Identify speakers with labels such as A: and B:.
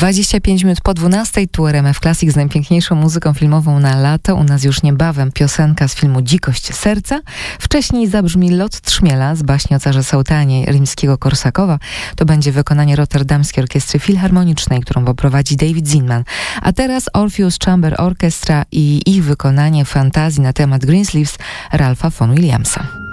A: 25 minut po 12, tu RMF Classic z najpiękniejszą muzyką filmową na lato. U nas już niebawem piosenka z filmu Dzikość serca. Wcześniej zabrzmi Lot Trzmiela z baśni o Carze Sołtanie Rimskiego-Korsakowa. To będzie wykonanie Rotterdamskiej Orkiestry Filharmonicznej, którą poprowadzi David Zinman. A teraz Orpheus Chamber Orchestra i ich wykonanie fantazji na temat Greensleeves Ralpha von Williamsa.